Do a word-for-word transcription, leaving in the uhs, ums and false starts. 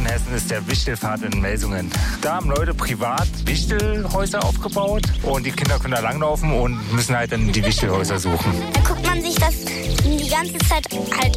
in Hessen ist der Wichtelpfad in Melsungen. Da haben Leute privat Wichtelhäuser aufgebaut und die Kinder können da langlaufen und müssen halt dann die Wichtelhäuser suchen. Da guckt man sich das die ganze Zeit halt